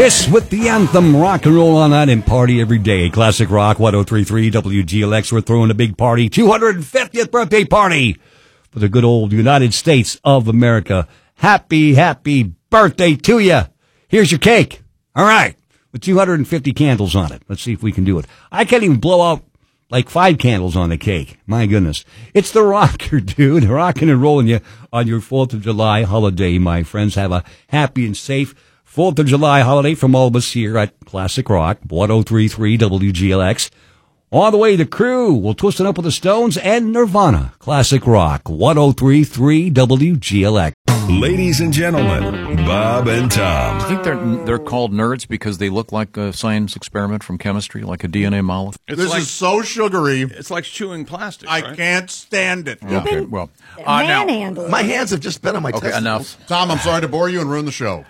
Kiss with the anthem. Rock and roll on that and party every day. Classic Rock 103.3 WGLX. We're throwing a big party. 250th birthday party for the good old United States of America. Happy, happy birthday to you. Here's your cake. All right. With 250 candles on it. Let's see if we can do it. I can't even blow out like 5 candles on the cake. My goodness. It's the rocker, dude. Rocking and rolling you on your 4th of July holiday, my friends. Have a happy and safe 4th of July holiday from all of us here at Classic Rock, 103.3 WGLX. All the way to Crew. We'll twist it up with the Stones and Nirvana. Classic Rock, 103.3 WGLX. Ladies and gentlemen, Bob and Tom. I think they're called nerds because they look like a science experiment from chemistry, like a DNA molecule. This is so sugary. It's like chewing plastic. I can't stand it. Okay, well, Manhandle. My hands have just been on my testicles. enough. Tom, I'm sorry to bore you and ruin the show.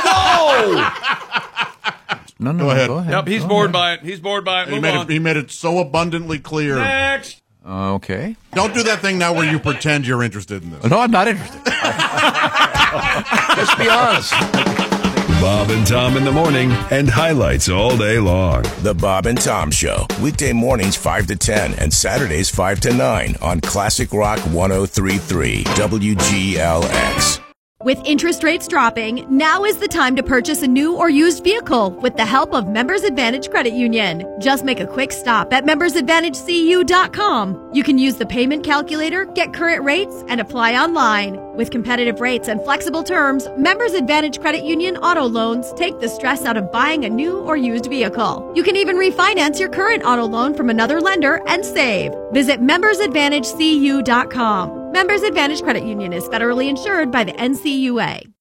No, Go ahead. Yep, he's bored by it. He's bored by it. Move on. He made it so abundantly clear. Next. Okay. Don't do that thing now where you pretend you're interested in this. No, I'm not interested. Just be honest. Bob and Tom in the morning and highlights all day long. The Bob and Tom Show, weekday mornings 5 to 10 and Saturdays 5 to 9 on Classic Rock 103.3 WGLX. With interest rates dropping, now is the time to purchase a new or used vehicle with the help of Members Advantage Credit Union. Just make a quick stop at membersadvantagecu.com. You can use the payment calculator, get current rates, and apply online. With competitive rates and flexible terms, Members Advantage Credit Union auto loans take the stress out of buying a new or used vehicle. You can even refinance your current auto loan from another lender and save. Visit membersadvantagecu.com. Members Advantage Credit Union is federally insured by the NCUA.